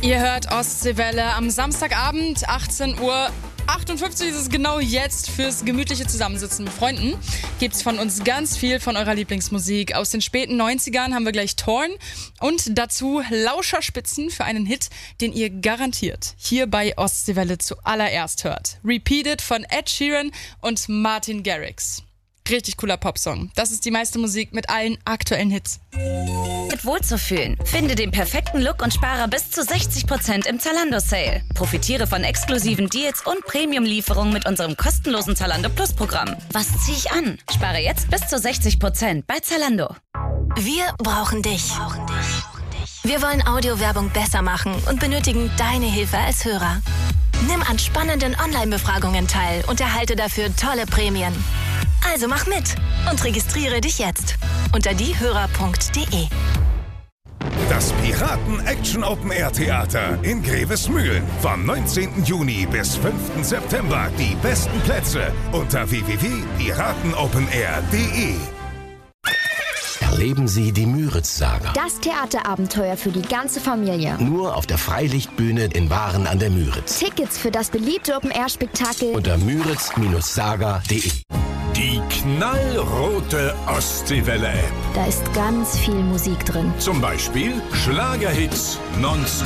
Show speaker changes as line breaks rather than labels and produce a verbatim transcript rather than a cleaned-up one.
Ihr hört Ostseewelle am Samstagabend, achtzehn Uhr achtundfünfzig ist es genau jetzt fürs gemütliche Zusammensitzen mit Freunden. Gibt's von uns ganz viel von eurer Lieblingsmusik. Aus den späten neunzigern haben wir gleich Torn und dazu Lauscherspitzen für einen Hit, den ihr garantiert hier bei Ostseewelle zuallererst hört. Repeated von Ed Sheeran und Martin Garrix. Richtig cooler Popsong. Das ist die meiste Musik mit allen aktuellen Hits.
Mit wohlzufühlen. Finde den perfekten Look und spare bis zu sechzig Prozent im Zalando-Sale. Profitiere von exklusiven Deals und Premium-Lieferungen mit unserem kostenlosen Zalando Plus-Programm. Was ziehe ich an? Spare jetzt bis zu sechzig Prozent bei Zalando.
Wir brauchen dich. Wir wollen Audiowerbung besser machen und benötigen deine Hilfe als Hörer. Nimm an spannenden Online-Befragungen teil und erhalte dafür tolle Prämien. Also mach mit und registriere dich jetzt unter diehörer punkt de.
Das Piraten-Action-Open-Air-Theater in Grevesmühlen. Vom neunzehnten Juni bis fünften September. Die besten Plätze unter w w w punkt piratenopenair punkt de.
Erleben Sie die Müritz-Saga.
Das Theaterabenteuer für die ganze Familie.
Nur auf der Freilichtbühne in Waren an der Müritz.
Tickets für das beliebte Open-Air-Spektakel
Unter müritz Saga punkt de.
Die knallrote Ostseewelle-App.
Da ist ganz viel Musik drin.
Zum Beispiel Schlagerhits nonstop.